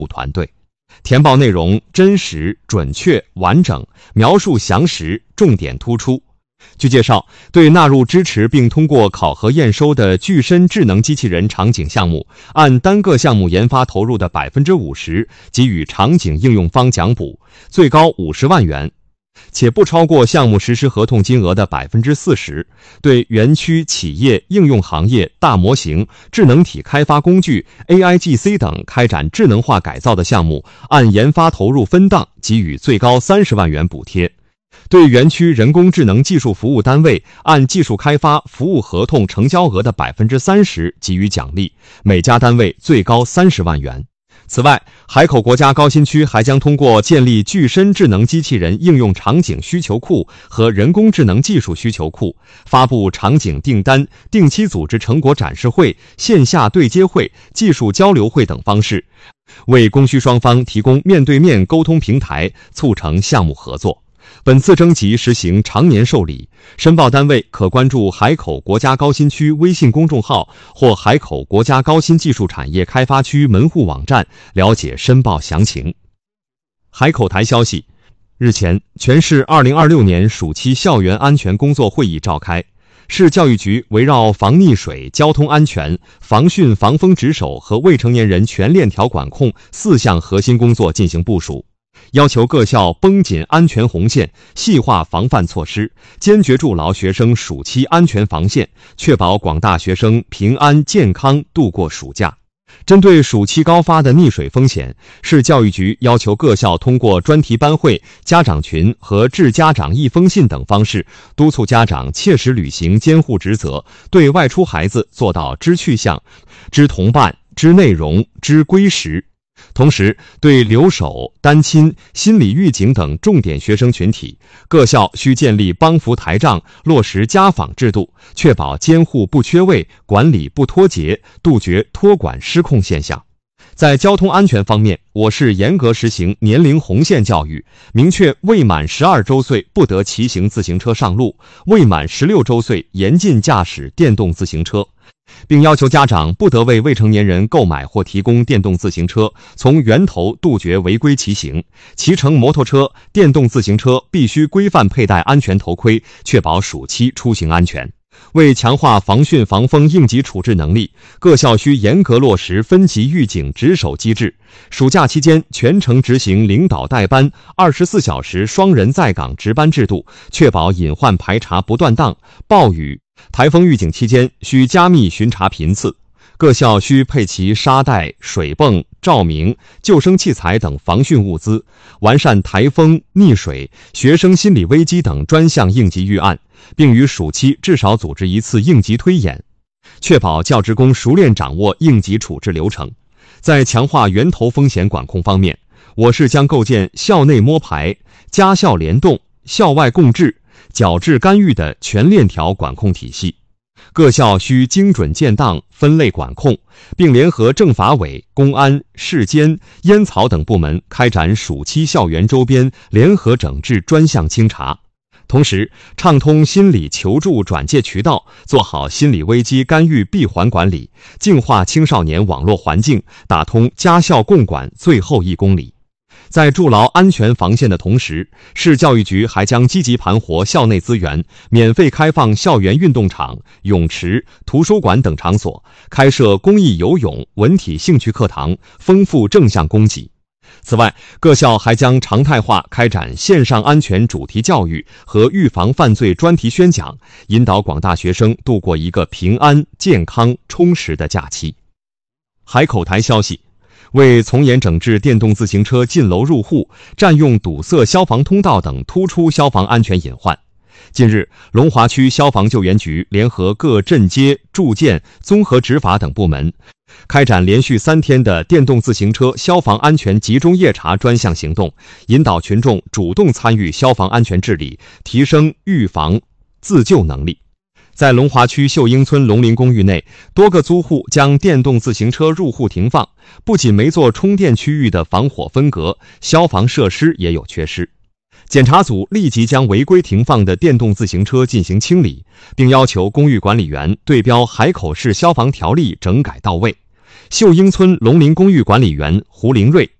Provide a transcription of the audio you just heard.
团队，填报内容真实、准确、完整，描述详实，重点突出。据介绍，对纳入支持并通过考核验收的具身智能机器人场景项目，按单个项目研发投入的 50% 给予场景应用方奖补，最高50万元，且不超过项目实施合同金额的 40%。 对园区、企业、应用行业、大模型、智能体开发工具、AIGC 等开展智能化改造的项目，按研发投入分档给予最高30万元补贴。对园区人工智能技术服务单位，按技术开发服务合同成交额的 30% 给予奖励，每家单位最高30万元。此外，海口国家高新区还将通过建立具身智能机器人应用场景需求库和人工智能技术需求库，发布场景订单、定期组织成果展示会、线下对接会、技术交流会等方式，为供需双方提供面对面沟通平台，促成项目合作。本次征集实行常年受理，申报单位可关注海口国家高新区微信公众号或海口国家高新技术产业开发区门户网站了解申报详情。海口台消息，日前，全市2026年暑期校园安全工作会议召开，市教育局围绕防溺水、交通安全、防汛防风值守和未成年人全链条管控4项核心工作进行部署，要求各校绷紧安全红线，细化防范措施，坚决筑牢学生暑期安全防线，确保广大学生平安健康度过暑假。针对暑期高发的溺水风险，市教育局要求各校通过专题班会、家长群和致家长一封信等方式，督促家长切实履行监护职责，对外出孩子做到知去向、知同伴、知内容、知归时。同时，对留守、单亲、心理预警等重点学生群体，各校需建立帮扶台账，落实家访制度，确保监护不缺位，管理不脱节，杜绝托管失控现象。在交通安全方面，我市严格实行年龄红线教育，明确未满12周岁不得骑行自行车上路，未满16周岁严禁驾驶电动自行车，并要求家长不得为未成年人购买或提供电动自行车，从源头杜绝违规骑行。骑乘摩托车、电动自行车必须规范佩戴安全头盔，确保暑期出行安全。为强化防汛防风应急处置能力，各校需严格落实分级预警值守机制。暑假期间全程执行领导带班、24小时双人在岗值班制度，确保隐患排查不断档。暴雨、台风预警期间需加密巡查频次。各校需配齐沙袋、水泵、照明、救生器材等防汛物资，完善台风、溺水、学生心理危机等专项应急预案，并于暑期至少组织1次应急推演，确保教职工熟练掌握应急处置流程。在强化源头风险管控方面，我市将构建校内摸排、家校联动、校外共治、矫治干预的全链条管控体系。各校需精准建档、分类管控，并联合政法委、公安、市监、烟草等部门开展暑期校园周边联合整治专项清查。同时，畅通心理求助转介渠道，做好心理危机干预闭环管理，净化青少年网络环境，打通家校共管最后1公里。在筑牢安全防线的同时，市教育局还将积极盘活校内资源，免费开放校园运动场、泳池、图书馆等场所，开设公益游泳、文体兴趣课堂，丰富正向供给。此外，各校还将常态化开展线上安全主题教育和预防犯罪专题宣讲，引导广大学生度过一个平安、健康、充实的假期。海口台消息，为从严整治电动自行车进楼入户、占用堵塞消防通道等突出消防安全隐患，近日，龙华区消防救援局联合各镇街、住建、综合执法等部门，开展连续3天的电动自行车消防安全集中夜查专项行动，引导群众主动参与消防安全治理，提升预防自救能力。在龙华区秀英村龙林公寓内，多个租户将电动自行车入户停放，不仅没做充电区域的防火分隔，消防设施也有缺失。检查组立即将违规停放的电动自行车进行清理，并要求公寓管理员对标海口市消防条例整改到位。 秀英村龙林公寓管理员胡林瑞。